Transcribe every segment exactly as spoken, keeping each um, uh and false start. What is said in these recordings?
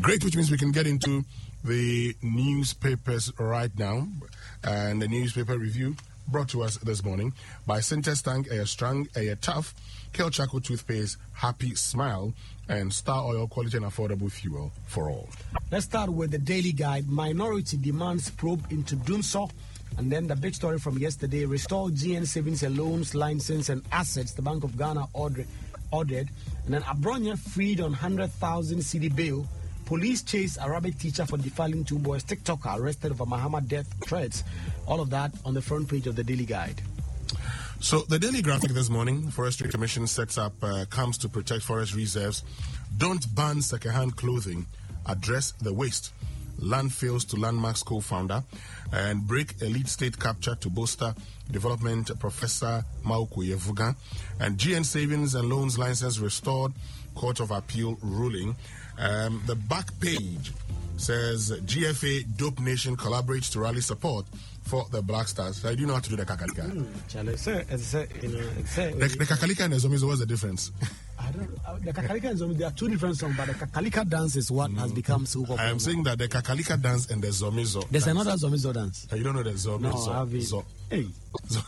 Great, which means we can get into the newspapers right now. And the newspaper review brought to us this morning by Sintex Tank, a strong, a tough, Kel Chaco toothpaste, happy smile, and Star Oil, quality and affordable fuel for all. Let's start with the Daily Guide. Minority demands probe into Dunso. And then the big story from yesterday, restore G N savings and loans, license and assets. The Bank of Ghana ordered. ordered. And then Abronya freed on one hundred thousand C D bail. Police chase Arabic teacher for defiling two boys. TikToker arrested over Muhammad death threats. All of that on the front page of the Daily Guide. So the Daily Graphic this morning, Forestry Commission sets up uh, camps to protect forest reserves. Don't ban second-hand clothing. Address the waste. Landfills to Landmarks co-founder. And break elite state capture to bolster development. Professor Mauku Yevuga. And G N savings and loans license restored. Court of Appeal ruling. Um, the back page says G F A Dope Nation collaborates to rally support for the Black Stars. I do know how to do the kakalika. Mm, Charlie, sir, it's a, you know, it's a, the, the kakalika and the zombies, what's the difference? I don't uh, the kakalika and zombie, there are two different songs, but the kakalika dance is what mm. has become so popular. I am saying that the kakalika dance and the zomizo. There's dance. another zomizo dance. Uh, you don't know the zomizo? No, I have it. Zo. Hey. Zo.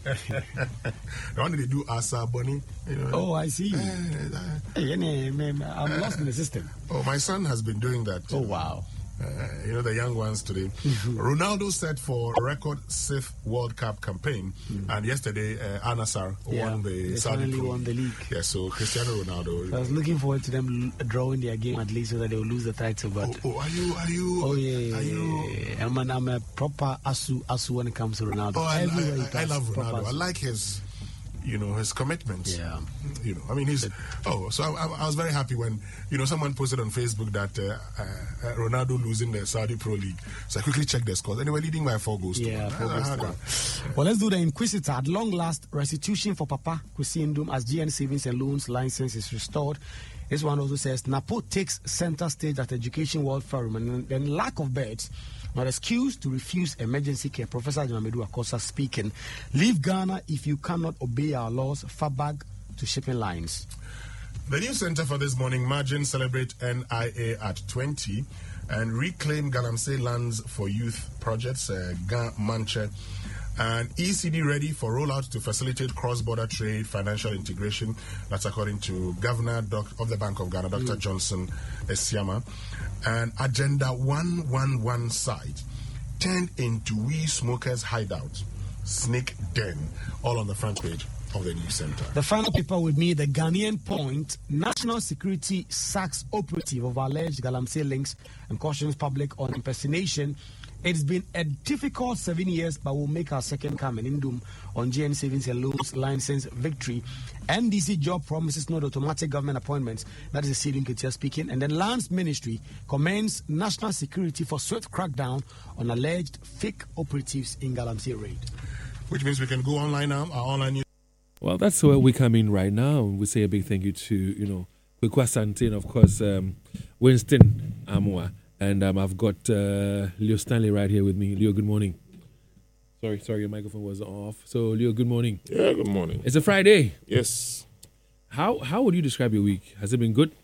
The one that they do Asa Bunny. You know, oh, I see. Uh, uh, hey, I'm lost in the system. Oh, my son has been doing that. Oh, wow. Uh, you know, the young ones today. Ronaldo set for a record safe World Cup campaign, mm. and yesterday uh, Al-Nassr yeah, won the they Saudi finally Pro. won the league. Yeah, so Cristiano Ronaldo. I was looking forward to them drawing their game at least so that they will lose the title. But oh, oh, are you? Are you? Oh yeah, yeah, are you? yeah. I'm, an, I'm a proper asu asu when it comes to Ronaldo. Oh, I, I, I, I love Ronaldo. I like his. You know, his commitment. Yeah. You know, I mean, he's. Oh, so I, I was very happy when, you know, someone posted on Facebook that uh, uh, Ronaldo losing the Saudi Pro League. So I quickly checked the scores. Anyway, leading by four goals. Yeah, to four goals. to one. Well, let's do the Inquisitor. At long last, restitution for Papa Kusindum as G N Savings and Loans license is restored. This one also says Napo takes center stage at Education World Forum, and then lack of beds. Not excuse to refuse emergency care. Professor Jamamedu Akosa speaking. Leave Ghana if you cannot obey our laws. Fabag to shipping lines. The news center for this morning, Margin celebrate N I A at twenty and reclaim Galamsey lands for youth projects. Uh, Ga Manche. And E C D ready for rollout to facilitate cross-border trade, financial integration. That's according to Governor Doc of the Bank of Ghana, Doctor Mm. Johnson Esiama. And Agenda one one one site turned into We Smokers Hideout, Snake Den, all on the front page of the news center. The final paper with me, the Ghanaian Point. National Security sacks operative of alleged Galamsey links and cautions public on impersonation. It's been a difficult seven years, but we'll make our second coming in doom on G N Savings and Loans license victory. N D C job promises not automatic government appointments. That is a Sidin Ketia speaking. And then Lands Ministry commends national security for swift crackdown on alleged fake operatives in Galamsey raid. Which means we can go online now, our online news. Well, that's where we come in right now. We say a big thank you to, you know, Kwekwa Sante and, of course, um, Winston Amwa. And um, I've got uh, Leo Stanley right here with me. Leo, good morning. Sorry, sorry, your microphone was off. So, Leo, good morning. Yeah, good morning. It's a Friday. Yes. How how would you describe your week? Has it been good?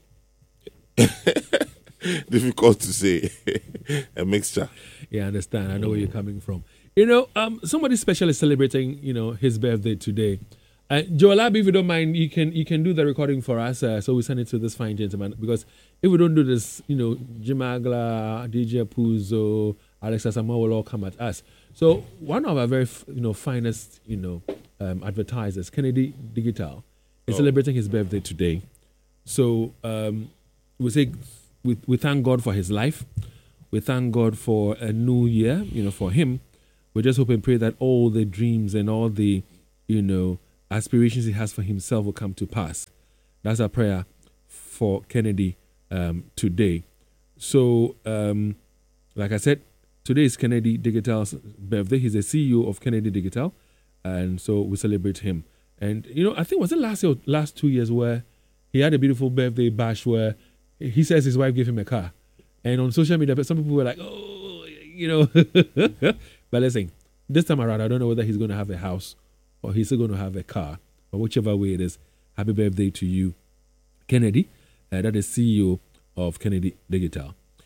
Difficult to say. A mixture. Yeah, I understand. I know where you're coming from. You know, um, somebody special is celebrating, you know, his birthday today. Uh, Joel, if you don't mind, you can you can do the recording for us. Uh, so we send it to this fine gentleman, because if we don't do this, you know, Jim Agla, D J Puzo, Alexa Sama will all come at us. So one of our very, you know, finest, you know, um, advertisers, Kennedy Digital, is oh. celebrating his birthday today. So um, we say we we thank God for his life. We thank God for a new year, you know, for him. We just hope and pray that all the dreams and all the, you know, aspirations he has for himself will come to pass. That's our prayer for Kennedy um, today. So, um, like I said, today is Kennedy Digital's birthday. He's the C E O of Kennedy Digital, and so we celebrate him. And, you know, I think, was it last year, last two years where he had a beautiful birthday bash where he says his wife gave him a car. And on social media, some people were like, oh, you know. But listen, this time around, I don't know whether he's going to have a house or he's still going to have a car, but whichever way it is, happy birthday to you, Kennedy. Uh, that is C E O of Kennedy Digital.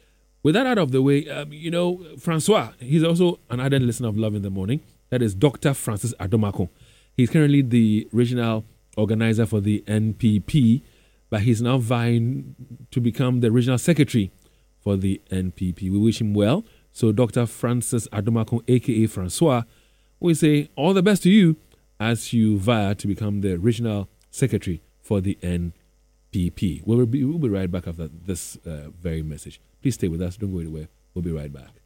with that out of the way, um, you know, Francois, he's also an ardent listener of Love in the Morning. That is Doctor Francis Adomako. He's currently the regional organizer for the N P P, but he's now vying to become the regional secretary for the N P P. We wish him well. So Doctor Francis Adomako, a k a. Francois, we say all the best to you as you vie to become the regional secretary for the N P P. We'll be, we'll be right back after this uh, very message. Please stay with us. Don't go anywhere. We'll be right back.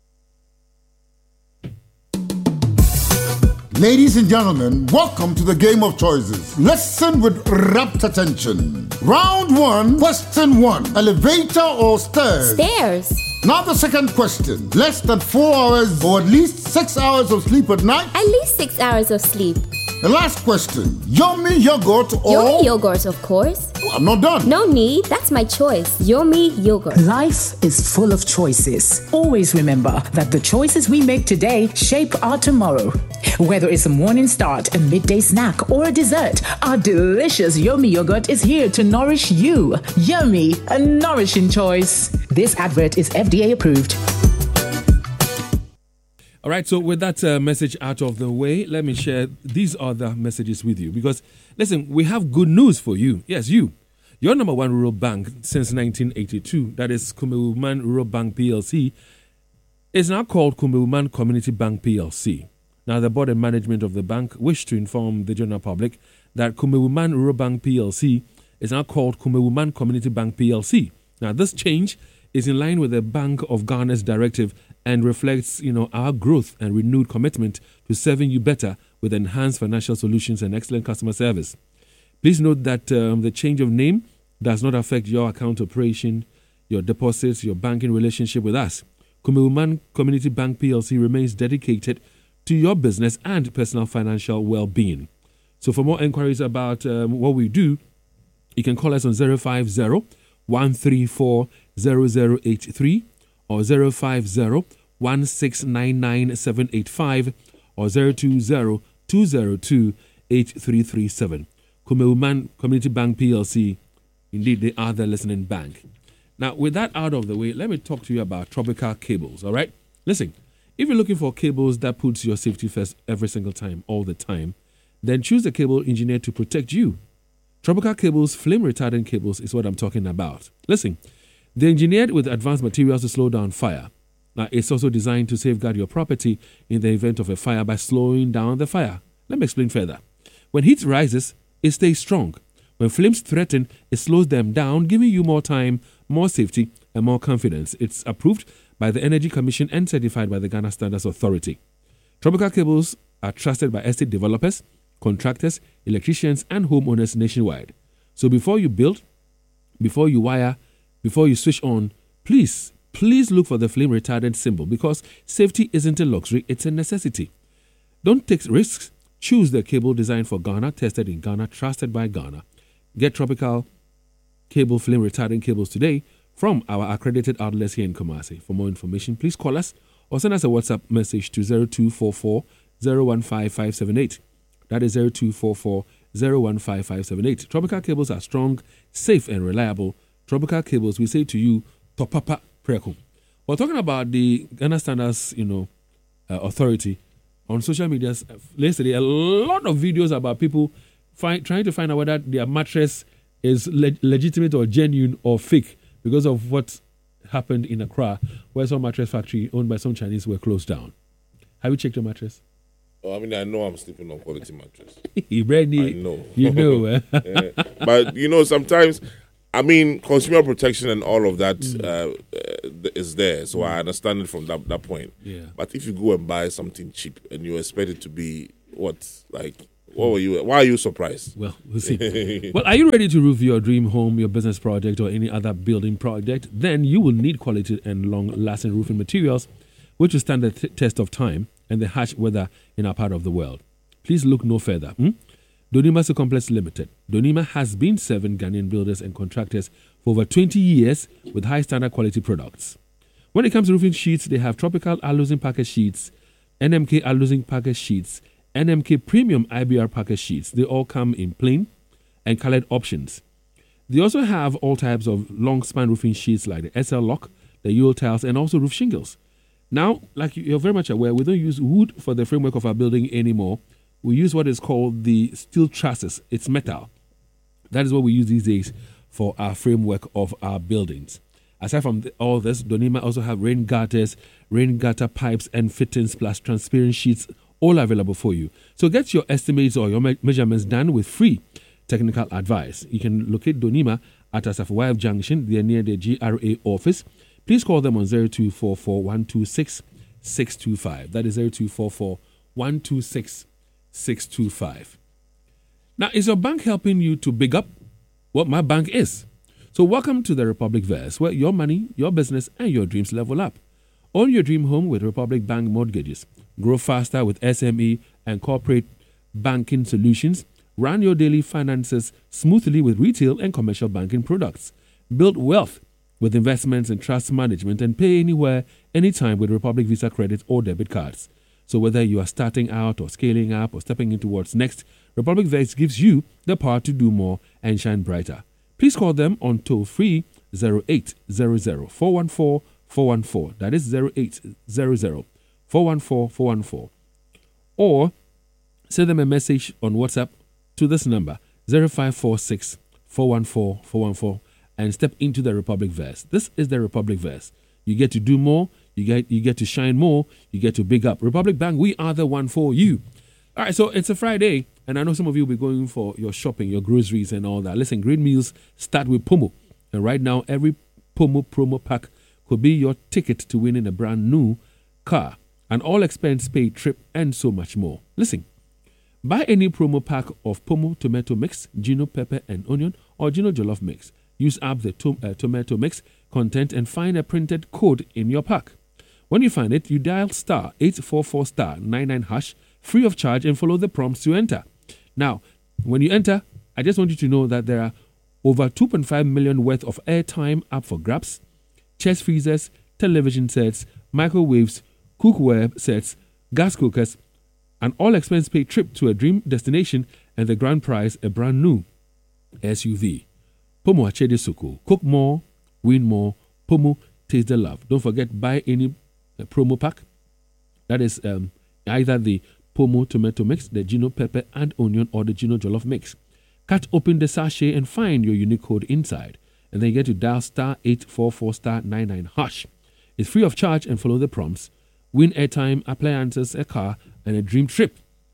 Ladies and gentlemen, welcome to the game of choices. Listen with rapt attention. Round one, question one. Elevator or stairs? Stairs. Now the second question. Less than four hours or at least six hours of sleep at night? At least six hours of sleep. The last question. Yummy yogurt or... Yomi yogurt, of course. Oh, I'm not done. No need. That's my choice. Yomi yogurt. Life is full of choices. Always remember that the choices we make today shape our tomorrow. Whether it's a morning start, a midday snack, or a dessert, our delicious Yomi yogurt is here to nourish you. Yummy, a nourishing choice. This advert is F D A approved. All right, so with that uh, message out of the way, let me share these other messages with you. Because, listen, we have good news for you. Yes, you. Your number one rural bank since nineteen eighty-two, that is Kumewuman Rural Bank P L C, is now called Kumewuman Community Bank P L C. Now, the board and management of the bank wish to inform the general public that Kumewuman Rural Bank P L C is now called Kumewuman Community Bank P L C. Now, this change is in line with the Bank of Ghana's directive and reflects, you know, our growth and renewed commitment to serving you better with enhanced financial solutions and excellent customer service. Please note that um, the change of name does not affect your account operation, your deposits, your banking relationship with us. Kumewuman Community Bank P L C remains dedicated to your business and personal financial well-being. So for more inquiries about um, what we do, you can call us on zero five zero, one three four, zero zero eight three or zero five zero, one six nine nine, seven eight five or zero two zero, two zero two, eight three three seven. Kumewuman Community Bank P L C, indeed they are the listening bank. Now, with that out of the way, let me talk to you about Tropical Cables, all right? Listen, if you're looking for cables that puts your safety first every single time, all the time, then choose a cable engineer to protect you. Tropical Cables flame retardant cables is what I'm talking about. Listen, they're engineered with advanced materials to slow down fire. Now, it's also designed to safeguard your property in the event of a fire by slowing down the fire. Let me explain further. When heat rises, it stays strong. When flames threaten, it slows them down, giving you more time, more safety, and more confidence. It's approved by the Energy Commission and certified by the Ghana Standards Authority. Tropical Cables are trusted by estate developers, contractors, electricians, and homeowners nationwide. So before you build, before you wire, before you switch on, please, please look for the flame retardant symbol, because safety isn't a luxury, it's a necessity. Don't take risks. Choose the cable designed for Ghana, tested in Ghana, trusted by Ghana. Get Tropical Cable flame retardant cables today from our accredited outlets here in Kumasi. For more information, please call us or send us a WhatsApp message to zero two four four, zero one five five seven eight. That is zero two four four, zero one five five seven eight. Tropical Cables are strong, safe, and reliable. Tropical Cables, we say to you, Topapa Preko. We're talking about the Ghana Standards, you know, uh, Authority. On social media yesterday, a lot of videos about people find, trying to find out whether their mattress is le- legitimate or genuine or fake because of what happened in Accra, where some mattress factory owned by some Chinese were closed down. Have you checked your mattress? Oh, I mean, I know I'm sleeping on quality mattress. Ready? I know. You know. Eh? Yeah. But, you know, sometimes, I mean, consumer protection and all of that mm. uh, uh, is there. So mm. I understand it from that, that point. Yeah. But if you go and buy something cheap and you expect it to be, what, like, what were you, why are you surprised? Well, we'll see. Well, are you ready to roof your dream home, your business project, or any other building project? Then you will need quality and long-lasting roofing materials, which will stand the t- test of time and the harsh weather in our part of the world. Please look no further. Hmm? Donima Complex Limited. Donima has been serving Ghanaian builders and contractors for over twenty years with high standard quality products. When it comes to roofing sheets, they have Tropical Alusing Package Sheets, N M K Alusing Package Sheets, N M K Premium I B R Package Sheets. They all come in plain and colored options. They also have all types of long span roofing sheets like the S L Lock, the Yule tiles, and also roof shingles. Now, like you're very much aware, we don't use wood for the framework of our building anymore. We use what is called the steel trusses. It's metal. That is what we use these days for our framework of our buildings. Aside from the, all this, Donima also have rain gutters, rain gutter pipes and fittings plus transparent sheets, all available for you. So get your estimates or your me- measurements done with free technical advice. You can locate Donima at Asafo Junction. They are near the G R A office. Please call them on zero two four four, one two six, six two five. That is zero two four four, one two six, six two five. Now, is your bank helping you to big up what my bank is? So welcome to the Republic Verse, where your money, your business, and your dreams level up. Own your dream home with Republic Bank mortgages. Grow faster with S M E and corporate banking solutions. Run your daily finances smoothly with retail and commercial banking products. Build wealth with investments and trust management, and pay anywhere, anytime with Republic Visa credit or debit cards. So whether you are starting out or scaling up or stepping into what's next, Republic Verse gives you the power to do more and shine brighter. Please call them on toll free zero eight zero zero, four one four, four one four. That is zero eight zero zero, four one four, four one four. Or send them a message on WhatsApp to this number zero five four six, four one four, four one four and step into the Republic Verse. This is the Republic Verse. You get to do more, you get you get to shine more, you get to big up. Republic Bank, we are the one for you. All right, so it's a Friday, and I know some of you will be going for your shopping, your groceries and all that. Listen, great meals start with Pomo. And right now, every Pomo promo pack could be your ticket to winning a brand new car, an all-expense paid trip, and so much more. Listen, buy any promo pack of Pomo tomato mix, Gino pepper and onion, or Gino jollof mix. Use up the to- uh, tomato mix content and find a printed code in your pack. When you find it, you dial star eight four four star nine nine hash free of charge and follow the prompts to enter. Now, when you enter, I just want you to know that there are over two point five million worth of airtime up for grabs, chest freezers, television sets, microwaves, cookware sets, gas cookers, an all-expense paid trip to a dream destination, and the grand prize, a brand new S U V. Pomo Achede Soko. Cook more, win more. Pomo, taste the love. Don't forget, buy any uh, promo pack. That is um, either the Pomo tomato mix, the Gino pepper and onion, or the Gino jollof mix. Cut open the sachet and find your unique code inside. And then you get to dial star eight four four star nine nine hash. It's free of charge and follow the prompts. Win airtime, appliances, a car, and a dream trip.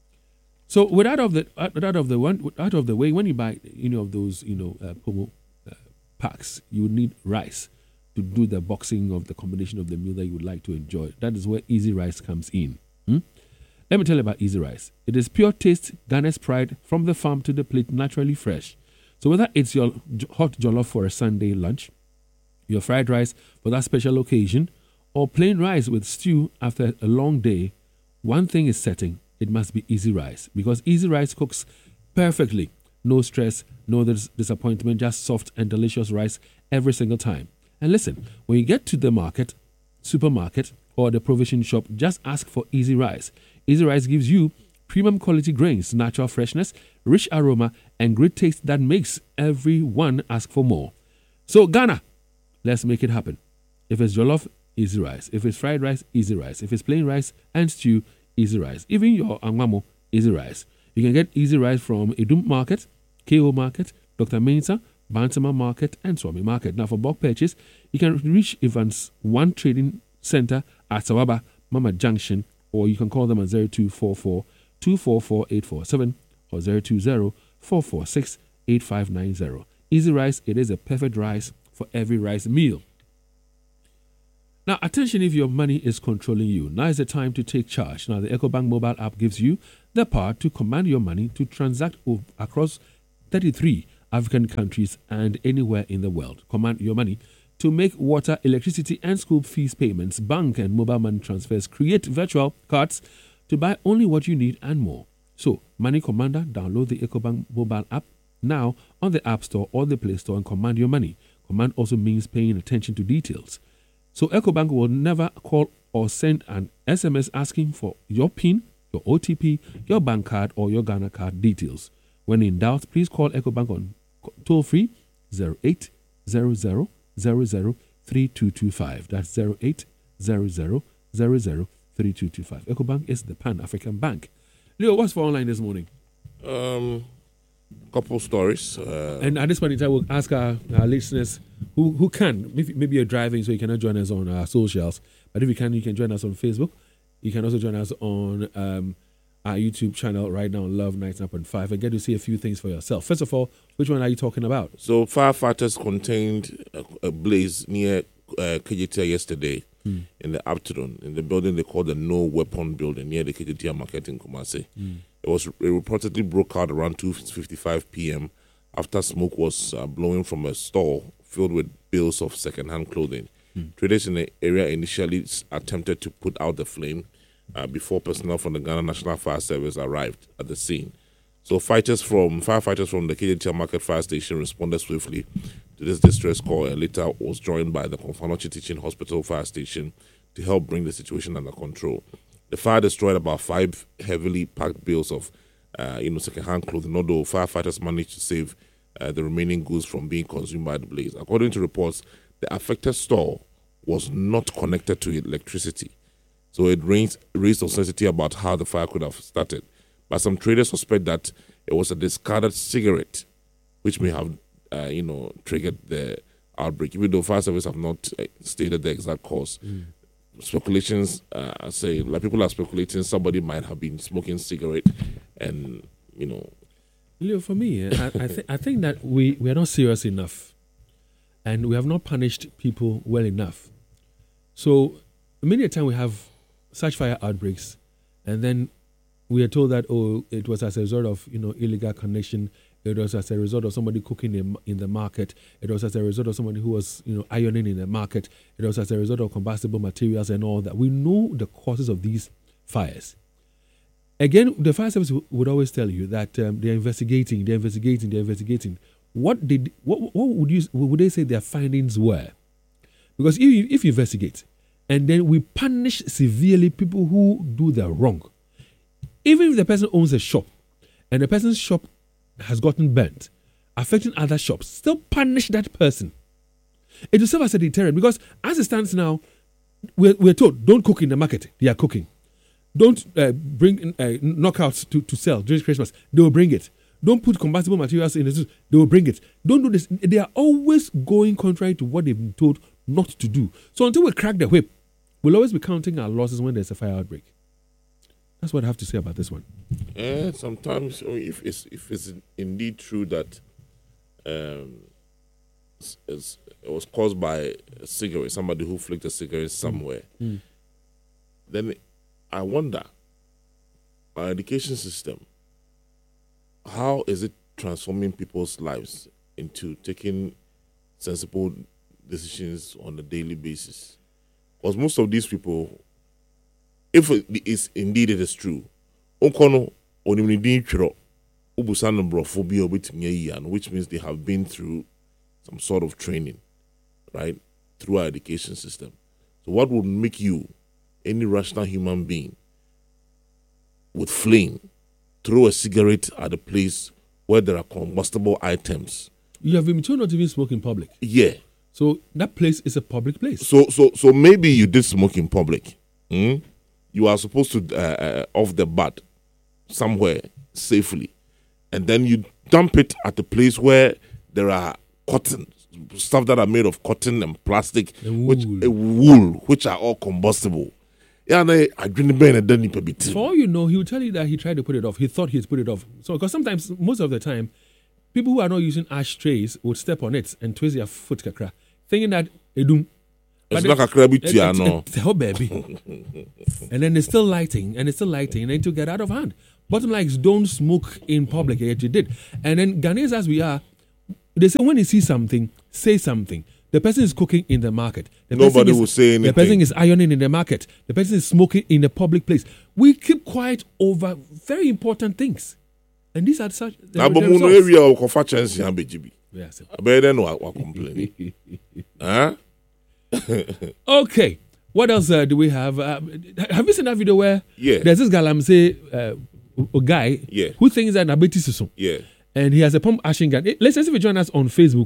So with out of the out of the one out of the way, when you buy any of those, you know, uh, Pomo uh, packs, you need rice to do the boxing of the combination of the meal that you would like to enjoy. That is where Easy Rice comes in. Hmm? Let me tell you about Easy Rice. It is pure taste, Ghana's pride, from the farm to the plate, naturally fresh. So whether it's your hot jollof for a Sunday lunch, your fried rice for that special occasion, or plain rice with stew after a long day, one thing is certain: it must be Easy Rice, because Easy Rice cooks perfectly. No stress, no dis- disappointment, just soft and delicious rice every single time. And listen, when you get to the market, supermarket, or the provision shop, just ask for Easy Rice. Easy Rice gives you premium quality grains, natural freshness, rich aroma, and great taste that makes everyone ask for more. So Ghana, let's make it happen. If it's jollof, Easy Rice. If it's fried rice, Easy Rice. If it's plain rice and stew, Easy Rice. Even your angwamo, Easy Rice. You can get Easy Rice from Idum Market, K O Market, Doctor Mensah, Bantama Market, and Swami Market. Now for bulk purchase, you can reach Evans One Trading Center at Sawaba, Mama Junction, or you can call them at zero two four four, two four four, eight four seven or zero two zero, four four six, eight five nine zero. Easy Rice, it is a perfect rice for every rice meal. Now, attention if your money is controlling you. Now is the time to take charge. Now, the EcoBank mobile app gives you the power to command your money to transact across thirty-three African countries and anywhere in the world. Command your money to make water, electricity, and school fees payments, bank and mobile money transfers, create virtual cards to buy only what you need and more. So, Money Commander, download the EcoBank mobile app now on the App Store or the Play Store and command your money. Command also means paying attention to details. So EcoBank will never call or send an S M S asking for your PIN, your O T P, your bank card, or your Ghana card details. When in doubt, please call EcoBank on toll free zero eight zero zero, zero zero three two two five. That's zero eight zero zero zero zero three two two five. EcoBank is the Pan-African bank. Leo, what's for online this morning? Um, couple stories. Uh, and at this point in time, we'll ask our, our listeners who, who can. Maybe, maybe you're driving, so you cannot join us on our socials. But if you can, you can join us on Facebook. You can also join us on um, our YouTube channel right now, Love ninety-nine point five, and get to see a few things for yourself. First of all, which one are you talking about? So firefighters contained a, a blaze near uh, K J T A yesterday hmm. in the afternoon in the building they call the No Weapon Building near the K J T A market in Kumasi. Hmm. It was it reportedly broke out around two fifty-five p.m. after smoke was uh, blowing from a store filled with bales of second-hand clothing. Hmm. Traders in the area initially attempted to put out the flame uh, before personnel from the Ghana National Fire Service arrived at the scene. So fighters from firefighters from the K J T A Market Fire Station responded swiftly to this distress call and later was joined by the Konfanochi Teaching Hospital Fire Station to help bring the situation under control. The fire destroyed about five heavily packed bales of uh, you know, second-hand clothing, although firefighters managed to save uh, the remaining goods from being consumed by the blaze. According to reports, the affected store was not connected to electricity, so it raised, raised uncertainty about how the fire could have started. But some traders suspect that it was a discarded cigarette, which may have, uh, you know, triggered the outbreak, even though fire service have not uh, stated the exact cause. Mm. Speculations uh, say, like people are speculating somebody might have been smoking cigarette and, you know. Leo, for me, I, I, th- I think that we, we are not serious enough and we have not punished people well enough. So many a time we have such fire outbreaks and then we are told that, oh, it was as a result of, you know, illegal connection. It was as a result of somebody cooking in, in the market. It was as a result of somebody who was, you know, ironing in the market. It was as a result of combustible materials and all that. We know the causes of these fires. Again, the fire service w- would always tell you that um, they're investigating, they're investigating, they're investigating. What did what what would you would they say their findings were? Because if you, if you investigate and then we punish severely people who do the wrong, even if the person owns a shop and the person's shop has gotten burnt, affecting other shops, still punish that person. It will serve as a deterrent because as it stands now, we're, we're told don't cook in the market. They are cooking. Don't uh, bring uh, knockouts to, to sell during Christmas. They will bring it. Don't put combustible materials in the zoo. They will bring it. Don't do this. They are always going contrary to what they've been told not to do. So until we crack the whip, we'll always be counting our losses when there's a fire outbreak. That's what I have to say about this one. Yeah, sometimes if it's if it's indeed true that um, it's, it's, it was caused by a cigarette, somebody who flicked a cigarette somewhere, mm. then I wonder, our education system, how is it transforming people's lives into taking sensible decisions on a daily basis? Because most of these people, if it is indeed it is true, which means they have been through some sort of training, right, through our education system. So what would make you, any rational human being, with flame, throw a cigarette at a place where there are combustible items? You have been told not to even smoke in public. Yeah. So that place is a public place. So so so maybe you did smoke in public. Hmm? You are supposed to uh, uh, off the bat somewhere safely, and then you dump it at a place where there are cotton stuff that are made of cotton and plastic, and which uh, wool, which are all combustible. Yeah, and I, I drink the and then you For all you know, he will tell you that he tried to put it off. He thought he'd put it off. So, because sometimes, most of the time, people who are not using ashtrays would step on it and twist their foot kakra, thinking that it do. It's like a crabby tea, no. Oh, baby. And then it's still lighting, and it's still lighting, and then to get out of hand. Bottom line is don't smoke in public, yet you did. And then Ghanaians, as we are, they say when you see something, say something. The person is cooking in the market. The Nobody is, will say anything. The person is ironing in the market. The person is smoking in a public place. We keep quiet over very important things. And these are such... The area of Kofa and B G B. Yes. I better know what complaining. Huh? Okay. What else uh, do we have? Uh, have you seen that video where yeah. there's this Galamsey uh, a guy yeah. who thinks that Nabeti Susun. Yeah. And he has a pump ashing gun. Let's see if you join us on Facebook.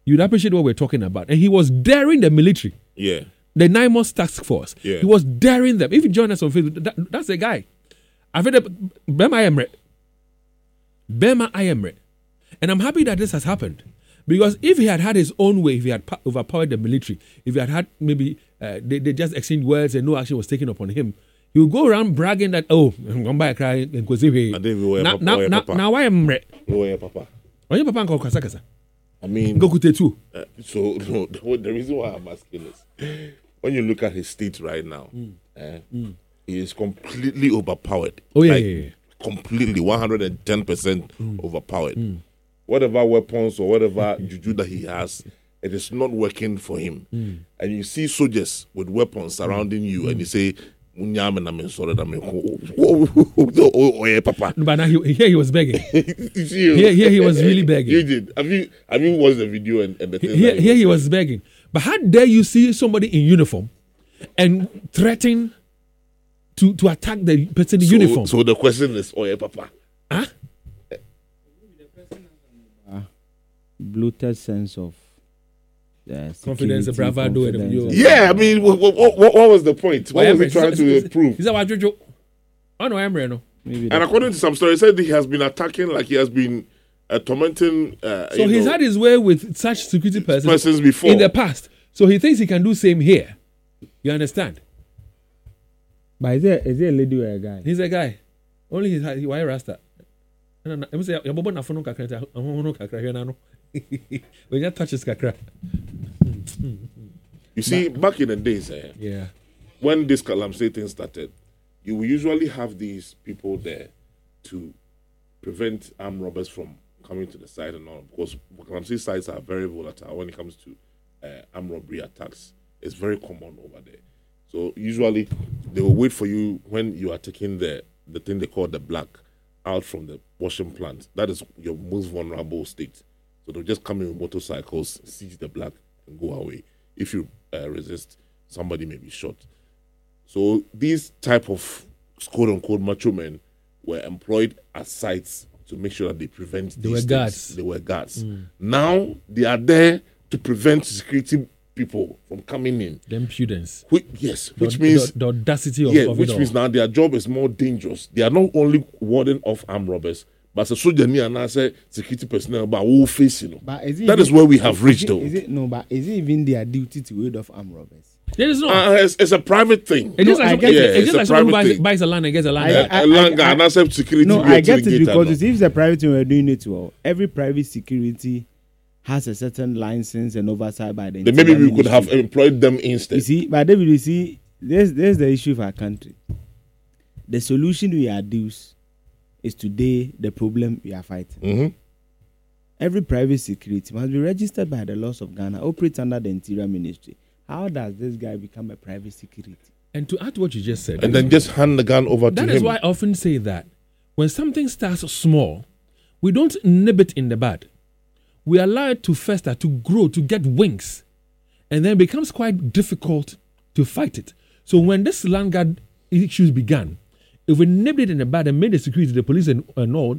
you'd appreciate what we're talking about. And he was daring the military, Yeah. the nine months task force. Yeah. He was daring them. If you join us on Facebook, that, that's the guy. I've heard Bema Ayemre. Bema Ayemre. And I'm happy that this has happened. Because if he had had his own way, if he had pa- overpowered the military, if he had had maybe uh, they, they just exchanged words and no action was taken upon him, he would go around bragging that, oh, I'm going to cry and go see And then we were now, papa, now, we were now, papa. now I am re. Oh, yeah, Papa. Why your papa uncle kasa kasa? I mean, Go kute too. uh, so no, the, the reason why I'm asking is when you look at his state right now, Mm. eh, he is completely overpowered. Oh, yeah, Like, yeah, yeah. completely one hundred ten percent Mm. overpowered. Whatever weapons or whatever juju that he has, it is not working for him. Mm. And you see soldiers with weapons surrounding you, and you say, "Unyame na me sorry na me ko." Oh, oh, oh, yeah, Papa. But now he, here he was begging. You see, Here, here he was really begging. You did. Have you have you watched the video and, and the thing? Here, that here he was begging. But how dare you see somebody in uniform and threaten to, to attack the person in so, uniform? So the question is, oh yeah, Papa. Huh? Bloated sense of uh, Confidence, security, bravado, and confidence. you- Yeah, I mean, what, what, what, what was the point? What was he trying to prove? He said, "What Jojo? Oh no, I'm no." Maybe And according to some stories, said he has been attacking, like he has been uh, tormenting. Uh, So you he's know, had his way with such security persons, persons before. in the past. So he thinks he can do same here. You understand? But is there, is there a lady or a guy? He's a guy. Only he's he why rasta. And I say, "Your bobo na phone kakra, I'm no kakra here no." When you touch his kakra. You see, back in the days, eh, Yeah. when this Galamsey thing started, you will usually have these people there to prevent armed robbers from coming to the site and all, because Galamsey sites are very volatile when it comes to uh, armed robbery attacks. It's very common over there. So usually they will wait for you when you are taking the, the thing they call the black out from the washing plant. That is your most vulnerable state. So they'll just come in with motorcycles, seize the black, and go away. If you uh, resist, somebody may be shot. So these type of quote-unquote macho men were employed at sites to make sure that they prevent They these were things. guards. They were guards. Now they are there to prevent security people from coming in. The impudence. Which, yes, which the, means the, the audacity of, yeah, of which it all. means now their job is more dangerous. They are not only warding off armed robbers, but as a soldier and as a security personnel, but all face, you know. But is it That even- is where we have is reached, it- though. Is it no? But is it even their duty to ward off armed robbers? There is no. Uh, it's, it's a private thing. it's just no, I like, get it's, it. it's It's just a like someone who private buys, thing. buys a land and gets a land. I- back. I- a land and as a security. No, we are I get telling it it because now. you see, if the private one were doing it well, every private security has a certain license and oversight by the. Then maybe Interior we could have Ministry. employed them instead. You see, but David, you see, there's there's the issue of our country. The solution we adduce is today the problem we are fighting. Mm-hmm. Every private security must be registered by the laws of Ghana, operates under the Interior Ministry. How does this guy become a private security? And to add to what you just said, And then just hand the gun over to that him. is why I often say that when something starts small, we don't nib it in the bud. We allow it to fester, to grow, to get wings, and then it becomes quite difficult to fight it. So when this land guard issues began, if we nibbed it in the bud and made the security, the police and, and all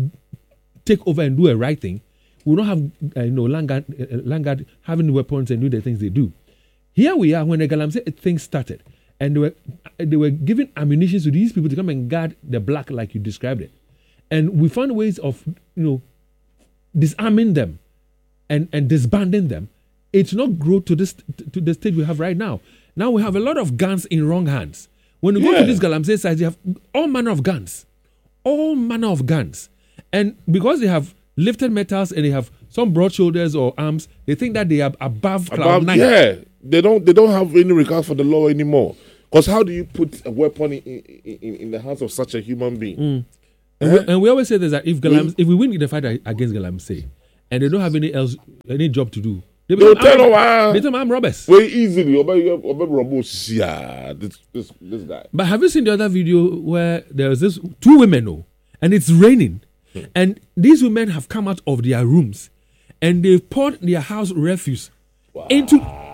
take over and do a right thing, we don't have uh, you know land guard, uh, land guard having weapons and do the things they do. Here we are when the Galamsey thing started, and they were they were giving ammunition to these people to come and guard the black like you described it, and we found ways of you know disarming them and and disbanding them. It's not grow to this to the stage we have right now. Now we have a lot of guns in wrong hands. When you go Yeah. to this Galamsey sites, they have all manner of guns, all manner of guns, and because they have lifted metals and they have some broad shoulders or arms, they think that they are above cloud About, nine. yeah, they don't they don't have any regard for the law anymore. Because how do you put a weapon in, in, in, in the hands of such a human being? And, we, and we always say this that if Galam, if we win the fight against Galamsey, and they don't have any else any job to do, they They'll become tell armed- you, ah. they become armed robbers. Very easily, obey obey Ramos, yeah, this this this guy. But have you seen the other video where there was this two women, oh, and it's raining, and these women have come out of their rooms, and they've poured their house refuse into.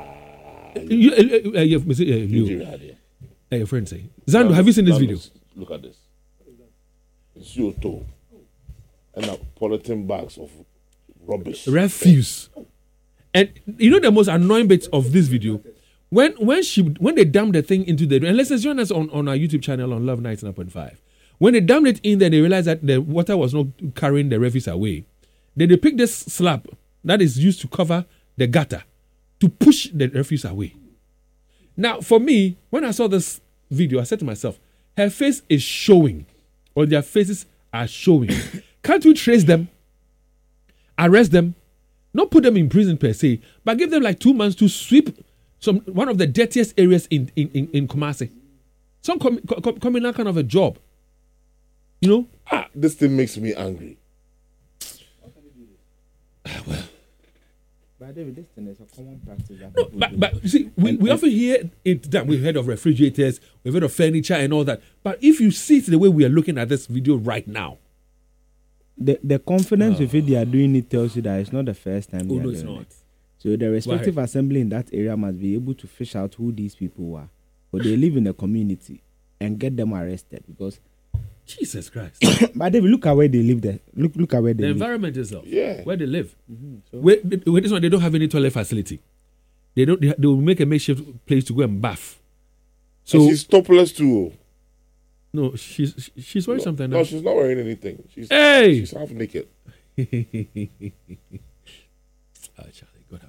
You, uh, uh, uh, yeah, Mister Uh, Leo, Nigeria had it. uh, your friend say, Zando, have you seen this video? Look at this. It's your toe. And now polythene bags of rubbish. Refuse, And you know the most annoying bit of this video, when when she when they dumped the thing into the and let's join us on, on our YouTube channel on Love ninety-nine point five. When they dumped it in there, they realized that the water was not carrying the refuse away. Then they picked this slab that is used to cover the gutter to push the refuse away. Now, for me, when I saw this video, I said to myself, her face is showing, or their faces are showing. Can't we trace them, arrest them, not put them in prison per se, but give them like two months to sweep some one of the dirtiest areas in in in, in Kumasi? Some com, com, communal kind of a job. You know? Ah, this thing makes me angry. Ah, well. But David, this thing is a common practice. No, but, but you see, we, we often hear it that we've heard of refrigerators, we've heard of furniture and all that. But if you see it the way we are looking at this video right now, the the confidence with it they are doing it tells you that it's not the first time. Oh they are no, it's doing not. It. So the respective assembly in that area must be able to fish out who these people are, or they live in the community, and get them arrested because. Jesus Christ! But David, look at where they live. There, look, look at where they the live. environment itself, Yeah. where they live. Mm-hmm. So, Where, where this one, they don't have any toilet facility. They don't. They, they will make a makeshift place to go and bath. So And she's topless too. no, she's she's wearing no, something. No, now. she's not wearing anything. She's Hey! she's half naked. Oh, Charlie, God have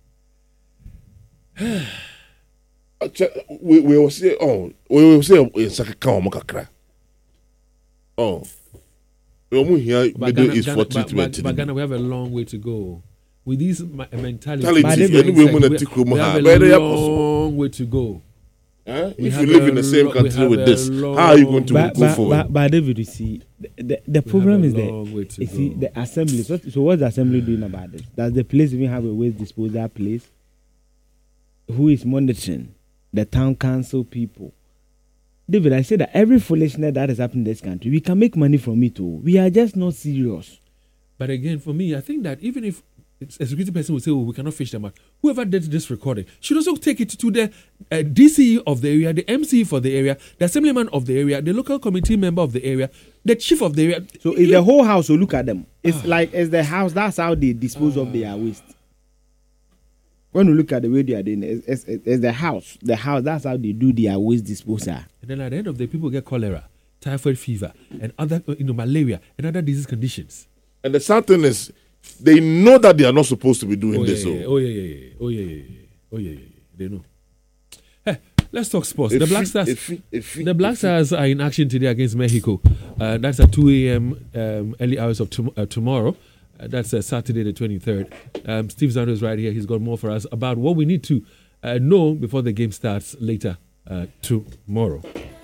mercy. Uh, che- we we will say oh we will say in Sakaka Makakra. Oh, we will here But middle Ghana, is Ghana, for but, but, treatment. but Ghana, we have a long way to go. With these ma- mentalities, Mentality, we, anyway, women we, are tickle we have a Very long way to go. Huh? We If have you live a in the same lo- we country have with a this, how are you going to but, go but, forward? but, but David, you see, the, the, the problem have a is long way that to you see go. the assembly. So, so what's the assembly doing about this? Does the place even have a waste disposal place? Who is monitoring? The town council people. David, I say that every foolishness that is happening in this country, we can make money from it too. We are just not serious. But again, for me, I think that even if it's a security person will say, "Oh, we cannot fish them out," whoever did this recording should also take it to the uh, D C E of the area, the M C E for the area, the assemblyman of the area, the local committee member of the area, the chief of the area. So it's the whole house. So look at them. It's like it's the house. That's how they dispose of their waste. When you look at the way they are doing it, it's, it's, it's the house. The house. That's how they do their waste disposal. And then at the end of the day, people get cholera, typhoid fever, and other, you know, malaria and other disease conditions. And the sad thing is, they know that they are not supposed to be doing Oh this. yeah, yeah, so. oh yeah, yeah, yeah, oh yeah, yeah, yeah, oh yeah, yeah, yeah. They know. Hey, let's talk sports. If The Black he- Stars. if he- if he- The Black if he- Stars are in action today against Mexico. Uh, that's at two a.m. Um, early hours of tom- uh, tomorrow. Uh, that's uh, Saturday the twenty-third. Um, Steve Zando is right here. He's got more for us about what we need to uh, know before the game starts later uh, tomorrow.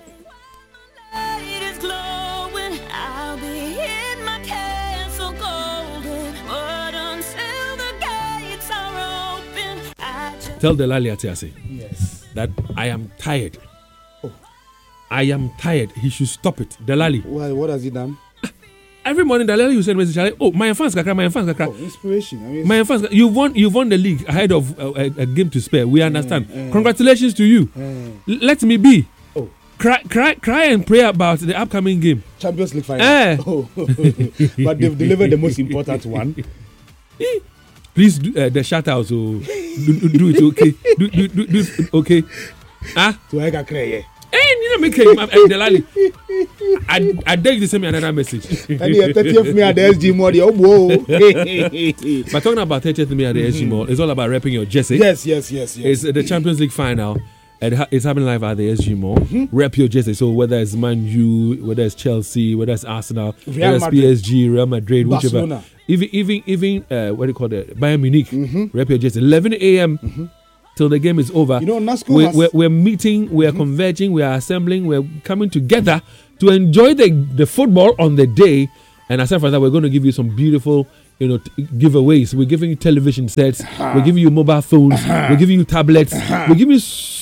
Tell Delali Atiase Yes. that I am tired. I am tired. He should stop it. Delali. Well, what has he done? Every morning, Delali will send message. Charlie, oh, my fans, kakra, my fans, kakra. Oh, inspiration. I mean, My fans, you've won. You've won the league ahead of uh, a, a game to spare. We understand. Congratulations to you. L- let me be. Oh. Cry, cry, cry, and pray about the upcoming game. Champions League final. Eh. Oh. But they've delivered the most important one. Please do uh, the shout out. So do, do, do it okay. Do, do, do, do it okay. Ah. So I can cry. Hey, you know me, K, uh, Delali. I I dare you to send me another message. And the thirtieth me at the S G Mall. Oh, whoa. But talking about thirtieth me at the S G Mall, it's all about repping your jersey. Yes, yes, yes, yes. It's uh, the Champions League final. And ha- it's happening live at the S G Mall. Mm-hmm. Rep your jersey. So whether it's Man U, whether it's Chelsea, whether it's Arsenal, Real whether it's Madrid. P S G, Real Madrid, whichever. Barcelona. Even even even uh, what do you call it? Bayern Munich. Mm-hmm. Rep your jersey. eleven a.m. till the game is over. You know, NASCO we're, has- we're, we're meeting, we're converging, we're assembling, we're coming together to enjoy the the football on the day. And aside from that, we're going to give you some beautiful, you know, t- giveaways. We're giving you television sets. We're giving you mobile phones. We're giving you tablets. We're giving you so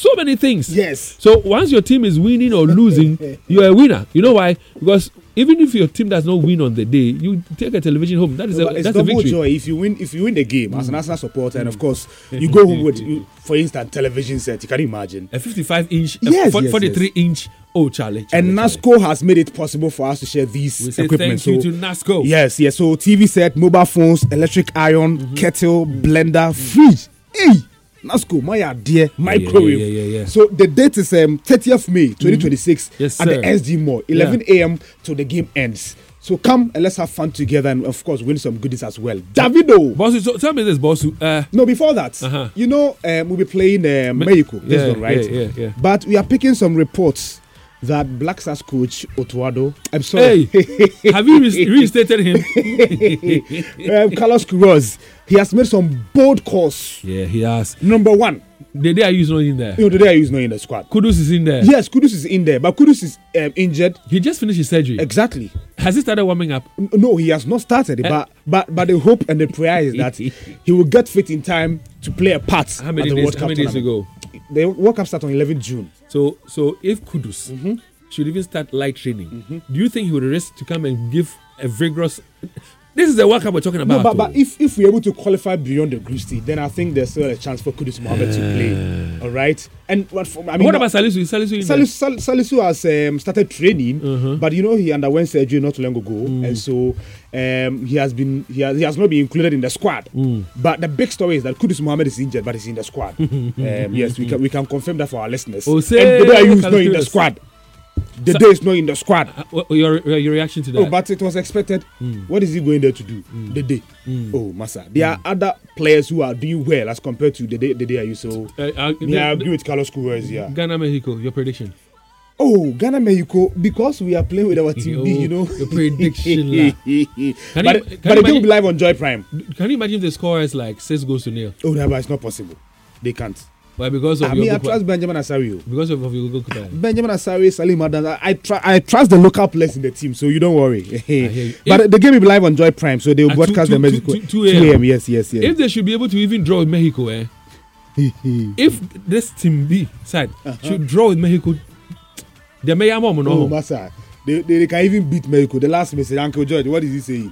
so many things. Yes. So once your team is winning or losing, you're a winner. You know why? Because even if your team does not win on the day, you take a television home. That is No, a it's that's a double victory. joy if you win. If you win the game as an Arsenal supporter, and of course you go home with, you, for instance, television set. You can imagine A fifty-five inch, Yes, a yes, forty-three inch. Oh, Charlie. Charlie and Charlie. NASCO has made it possible for us to share these We say equipment. thank you So- to NASCO. Yes, yes. So T V set, mobile phones, electric iron, Mm-hmm. kettle, blender, fridge. Hey, NASCO, my idea, microwave. yeah, yeah, yeah, yeah. So the date is um thirtieth of May twenty twenty-six Yes, at sir. the S D Mall, eleven a.m. till the game ends. So come and let's have fun together, and of course win some goodies as well. Davido. Boss, so tell me this, boss. Uh, No, before that, Uh-huh. you know, um, we'll be playing uh, Mexico. This yeah, one, right? yeah, yeah, yeah. But we are picking some reports that Black Stars coach Otuado, I'm sorry, hey, have you re- reinstated him? um, Carlos Queiroz, he has made some bold calls. Yeah, he has. Number one, The day I use not in there. you know, today he's not in the squad. Kudus is in there. Yes, Kudus is in there, but Kudus is um, injured. He just finished his surgery. Exactly. Has he started warming up? N- No, he has not started. Eh. But but but the hope and the prayer is that he will get fit in time to play a part How many at the days? World How Cup many days tournament. ago? The World Cup starts on eleventh of June. So, so if Kudus Mm-hmm. should even start light training, do you think he would risk to come and give a vigorous? This is the World Cup we're talking about. No, but, but though. if, if we're able to qualify beyond the group stage, then I think there's still a chance for Kudus Mohammed to play. All right. And what for, I mean, what about Salisu? Salisu in there? Salisu, Sal- Salisu has um, started training, but you know he underwent surgery not too long ago, and so um, he has been he has, he has not been included in the squad. But the big story is that Kudus Mohammed is injured, but he's in the squad. um, yes, we can we can confirm that for our listeners. Oh, and say- Dede Ayew is not in the Kudus. squad. The day is not in the squad. Uh, what- your, your your reaction to that? Oh, but it was expected. What is he going there to do? The day. Oh, Massa. There are other players who are doing well as compared to the day. The day are you so? Uh, uh, Yeah, I the- agree with Carlos Queiroz. Yeah. Ghana, Mexico. Your prediction? Oh, Ghana, Mexico, because we are playing with our team B, Oh, you know. your prediction, lah. but you- but can the you game will imagine- be live on Joy Prime. Can you imagine if the score is like six goals to nil? Oh, no, but it's not possible. They can't. Well, because of I your mean, I goalkeeper- trust Benjamin Asari. because of, of your goalkeeper. Benjamin Asari, Salim Adams. I, I, try, I trust the local players in the team, so you don't worry. hear you. But If- the game will be live on Joy Prime, so they will At broadcast two- the two- Mexico. two- two a m. Yes, yes, yes. If they should be able to even draw with Mexico, eh? if this team B side should draw with Mexico, the mayor mom Oh, no. Massa. They, they, they can even beat Mexico. The last message, Uncle George, what is he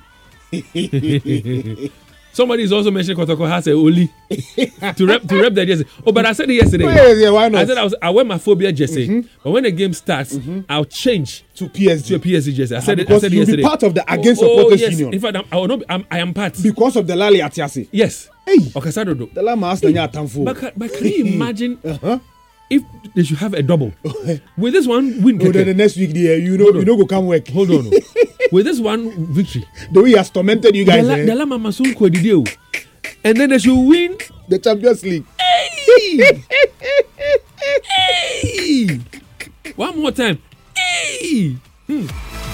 saying? Somebody is also mentioning Kotoko has a Oli to rep to rep the jersey. Oh, but I said it yesterday. Oh, yeah, yeah, why not? I said I was I wear my phobia jersey, but when the game starts, I'll change To P S G. to a P S G jersey. I said it. I because said it you'll be yesterday. part of the Against oh, Supporters yes. Union. In fact, I'm, I will not. Be, I'm, I am part. Because of the Lali Atiasi. Yes. Hey. Okasado do. The Lama has Nanya Atamfo. But, ca- but can you imagine Uh-huh. if they should have a double? With this one win, Oh, then the Keke, next week, there, you know, Hold you on. know, go come work. hold on. With this one victory, The way he has tormented you the guys, la- eh? the Lama Masun Kwedidio, and then they should win. the Champions League. Hey! hey! One more time. Hey! Hmm.